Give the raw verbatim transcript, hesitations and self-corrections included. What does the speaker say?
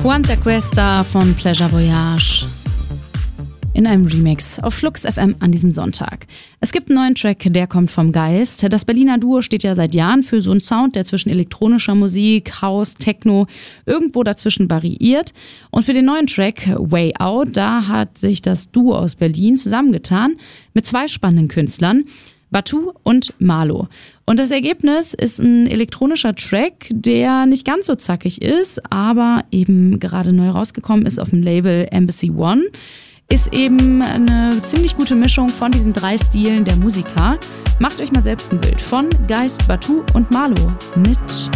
Quanta Questa von Pleasure Voyage in einem Remix auf Flux F M an diesem Sonntag. Es gibt einen neuen Track, der kommt vom Geist. Das Berliner Duo steht ja seit Jahren für so einen Sound, der zwischen elektronischer Musik, House, Techno irgendwo dazwischen variiert. Und für den neuen Track Way Out, da hat sich das Duo aus Berlin zusammengetan mit zwei spannenden Künstlern, Batu und Malo. Und das Ergebnis ist ein elektronischer Track, der nicht ganz so zackig ist, aber eben gerade neu rausgekommen ist auf dem Label Embassy One. Ist eben eine ziemlich gute Mischung von diesen drei Stilen der Musiker. Macht euch mal selbst ein Bild von Geist, Batu und Malo mit